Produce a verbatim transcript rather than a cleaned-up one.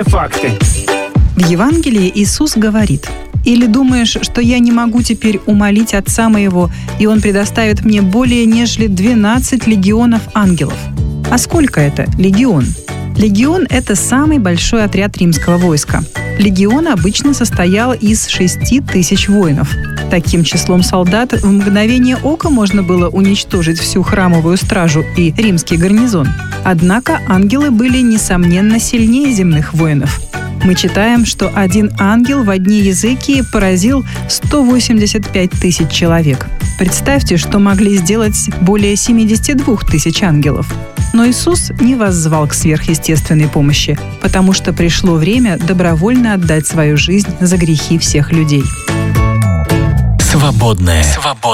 Интересные факты. В Евангелии Иисус говорит: «Или думаешь, что я не могу теперь умолить Отца моего, и Он предоставит мне более нежели двенадцать легионов ангелов?» А сколько это легион? Легион – это самый большой отряд римского войска. Легион обычно состоял из шести тысяч воинов. Таким числом солдат в мгновение ока можно было уничтожить всю храмовую стражу и римский гарнизон. Однако ангелы были, несомненно, сильнее земных воинов. Мы читаем, что один ангел в одни языки поразил сто восемьдесят пять тысяч человек. Представьте, что могли сделать более семьдесят два тысяч ангелов. Но Иисус не воззвал к сверхъестественной помощи, потому что пришло время добровольно отдать свою жизнь за грехи всех людей. Свободное. Свободное.